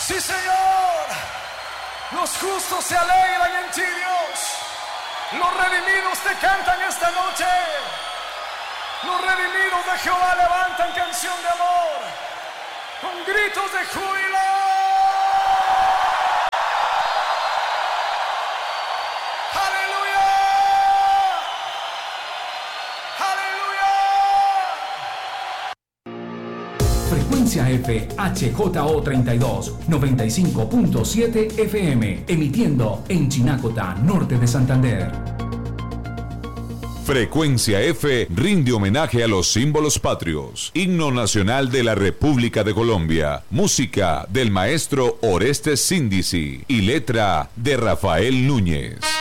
Sí, Señor. Los justos se alegran en ti, Dios. Los redimidos te cantan esta noche. Los redimidos de Jehová levantan canción de amor con gritos de júbilo. ¡Aleluya! ¡Aleluya! Frecuencia F HJO 32 95.7 FM, emitiendo en Chinacota, norte de Santander. Frecuencia F rinde homenaje a los símbolos patrios. Himno nacional de la República de Colombia. Música del maestro Orestes Síndici y letra de Rafael Núñez.